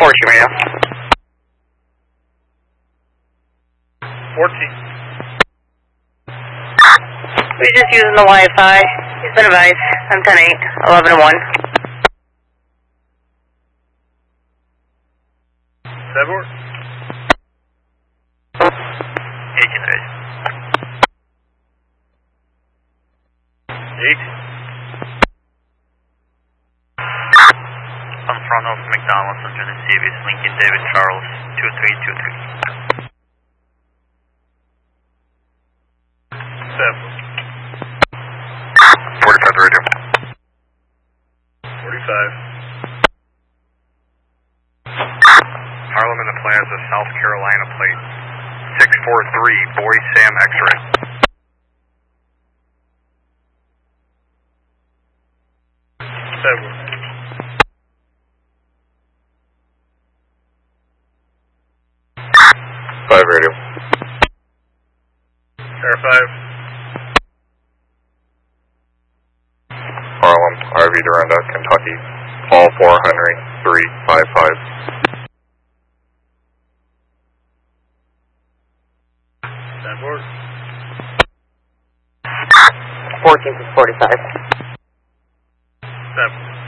Shimano. 14. We're just using the Wi-Fi. He's been advised. I'm 10-8, 11-1. 7. 18. 8. On front of McDonald's under the CVS Lincoln David Charles 2323. 7. 45 radio. 45. Harlem in the Plaza, South Carolina plate 643, Boy Sam X-ray. 7. 5 radio. Air 5. Harlem, RV Dorinda, Kentucky. Call 4 Henry 355. 10. 14 to 45. 7.